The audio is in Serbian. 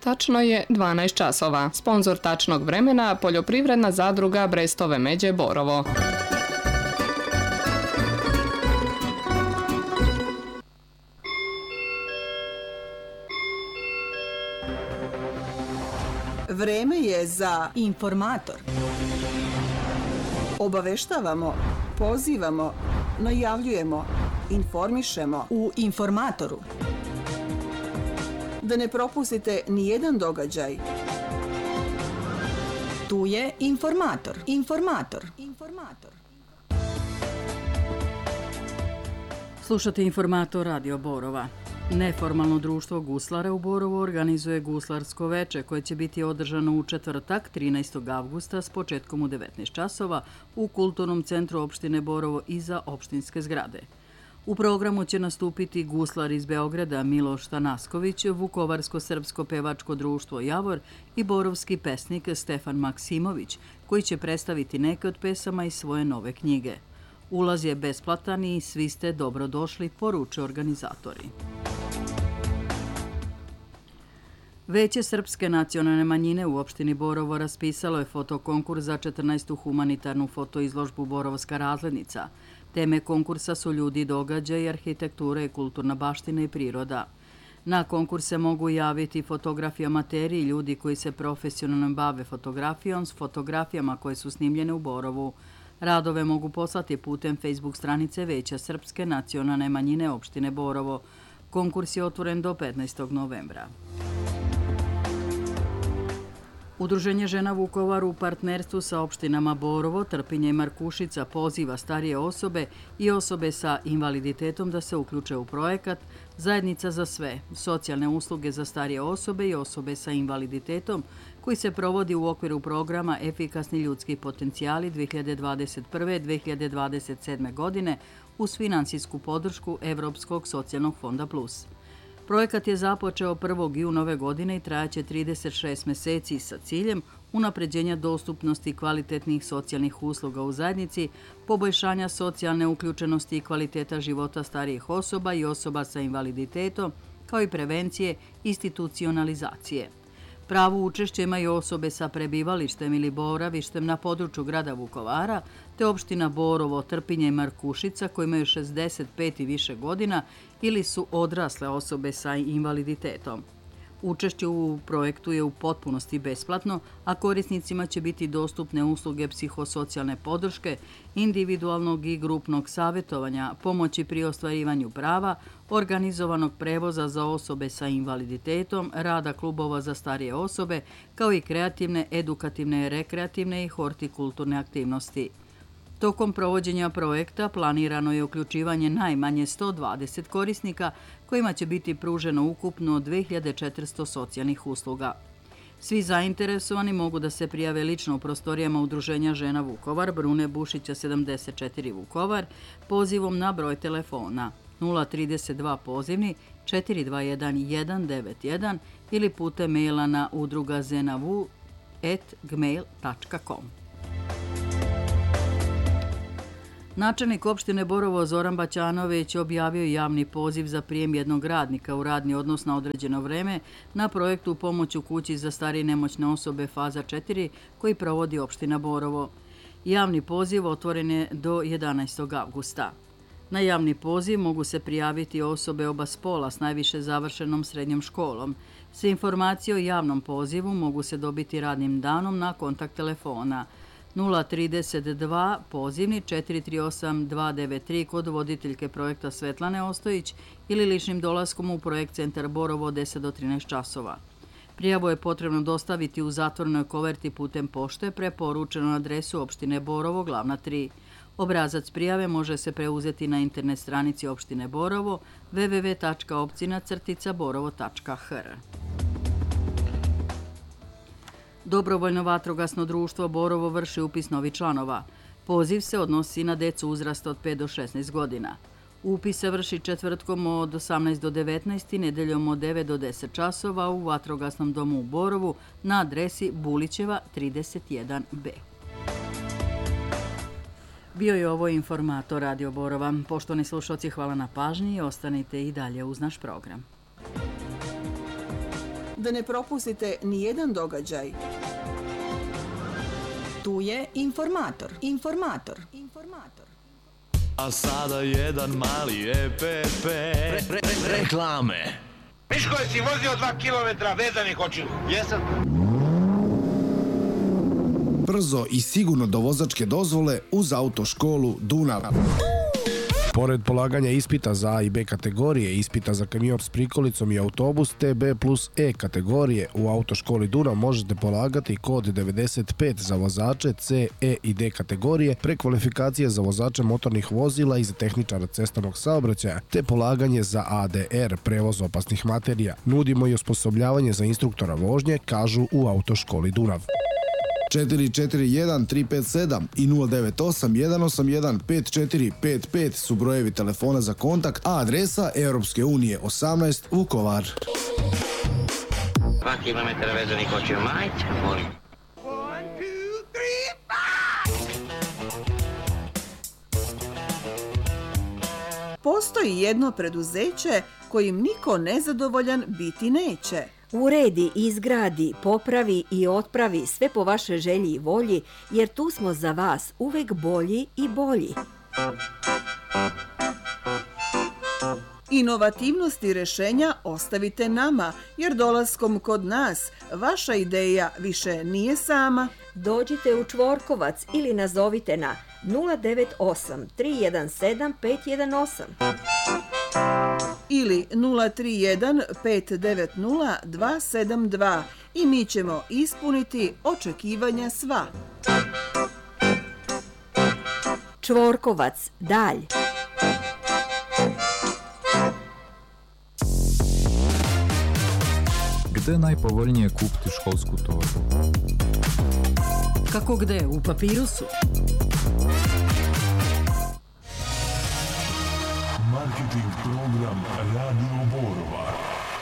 Tačno je 12 časova. Sponzor tačnog vremena poljoprivredna zadruga Brestove Međe Borovo. Vreme je za Informator. Obaveštavamo, pozivamo, najavljujemo, informišemo U Informatoru. da ne propustite ni jedan događaj. Tu je Informator. Slušate Informator Radio Borova. Neformalno društvo guslara u Borovu organizuje guslarsko veče koje će biti održano u četvrtak 13. avgusta s početkom u 19 časova u Kulturnom centru opštine Borovo iza opštinske zgrade. U programu će nastupiti guslar iz Beograda Miloš Tanasković, Vukovarsko-srpsko pevačko društvo Javor i borovski pesnik Stefan Maksimović, koji će predstaviti neke od pesama iz svoje nove knjige. Ulaz je besplatan i svi ste dobrodošli, poruče organizatori. Veće srpske nacionalne manjine u opštini Borovo raspisalo je fotokonkurs za 14. humanitarnu fotoizložbu Borovska razglednica. Teme konkursa su ljudi, događaji, arhitektura i kulturna baština i priroda. Na konkurs se mogu javiti fotografi amateri i ljudi koji se profesionalno bave fotografijom s fotografijama koje su snimljene u Borovu. Radove mogu poslati putem Facebook stranice Veća srpske nacionalne manjine opštine Borovo. Konkurs je otvoren do 15. novembra. Udruženje žena Vukovar u partnerstvu sa opštinama Borovo, Trpinje i Markušica poziva starije osobe i osobe sa invaliditetom da se uključe u projekat Zajednica za sve, socijalne usluge za starije osobe i osobe sa invaliditetom koji se provodi u okviru programa Efikasni ljudski potencijali 2021-2027. godine uz finansijsku podršku Evropskog socijalnog fonda Plus. Projekat je započeo 1. juna ove godine i trajaće 36 meseci sa ciljem unapređenja dostupnosti kvalitetnih socijalnih usluga u zajednici, poboljšanja socijalne uključenosti i kvaliteta života starijih osoba i osoba sa invaliditetom, kao i prevencije institucionalizacije. Pravo učešće imaju osobe sa prebivalištem ili boravištem na području grada Vukovara, te opština Borovo, Trpinje i Markušica koji imaju 65 i više godina ili su odrasle osobe sa invaliditetom. Učešće u projektu je u potpunosti besplatno, a korisnicima će biti dostupne usluge psihosocijalne podrške, individualnog i grupnog savjetovanja, pomoći pri ostvarivanju prava, organizovanog prevoza za osobe sa invaliditetom, rada klubova za starije osobe, kao i kreativne, edukativne, rekreativne i hortikulturne aktivnosti. Tokom provođenja projekta planirano je uključivanje najmanje 120 korisnika kojima će biti pruženo ukupno 2400 socijalnih usluga. Svi zainteresovani mogu da se prijave lično u prostorijama Udruženja žena Vukovar, Brune Bušića 74 Vukovar, pozivom na broj telefona 032 pozivni 421 191 ili putem maila na udrugazenavu@gmail.com. Načelnik opštine Borovo Zoran Baćanović objavio javni poziv za prijem jednog radnika u radni odnos na određeno vreme na projektu Pomoć u kući za starije i nemoćne osobe faza 4 koji provodi opština Borovo. Javni poziv otvoren je do 11. avgusta. Na javni poziv mogu se prijaviti osobe oba spola s najviše završenom srednjom školom. Sve informacije o javnom pozivu mogu se dobiti radnim danom na kontakt telefona 032 pozivni 438 293 kod voditeljke projekta Svetlane Ostojić ili ličnim dolaskom u projekt Centar Borovo od 10 do 13 časova. Prijavu je potrebno dostaviti u zatvorenoj koverti putem pošte preporučeno na adresu opštine Borovo, glavna 3. Obrazac prijave može se preuzeti na internet stranici opštine Borovo www.opcina-borovo.hr. Dobrovoljno vatrogasno društvo Borovo vrši upis novih članova. Poziv se odnosi na decu uzrasta od 5 do 16 godina. Upis se vrši četvrtkom od 18 do 19 i nedeljom od 9 do 10 časova u Vatrogasnom domu u Borovu na adresi Bulićeva 31B. Bio je ovo Informator Radio Borova. Poštovani slušalci, hvala na pažnji i ostanite i dalje uz naš program. Da ne propustite nijedan događaj. Tu je informator. A sada jedan mali EPP. Reklame. Miško, jesi vozio 2 kilometra vezanih očiju? Jesam. Brzo i sigurno do vozačke dozvole uz autoškolu Dunav. Pored polaganja ispita za A i B kategorije, ispita za kamion s prikolicom i autobus TB plus E kategorije, u autoškoli Dunav možete polagati kod 95 za vozače C, E i D kategorije, prekvalifikacije za vozače motornih vozila i za tehničara cestovnog saobraćaja, te polaganje za ADR, prevoz opasnih materija. Nudimo i osposobljavanje za instruktora vožnje, kažu u autoškoli Dunav. 441-357 i 098-181-5455 su brojevi telefona za kontakt, a adresa Europske unije 18 Vukovar. 2 kilometra vezanih očiju, majte, molim. 1, 2, 3, 4! Postoji jedno preduzeće kojim niko nezadovoljan biti neće. Uredi, izgradi, popravi i otpravi sve po vašoj želji i volji, jer tu smo za vas uvek bolji i bolji. Inovativnost i rešenja ostavite nama, jer dolaskom kod nas vaša ideja više nije sama. Dođite u Čvorkovac ili nazovite na 098 317 518. Ili 031 590 272 i mi ćemo ispuniti očekivanja sva. Čvorkovac, dalj. Gde najpovoljnije kupiti školsku torbu? Kako gde? U Papirusu? Marketing program Radio Borova.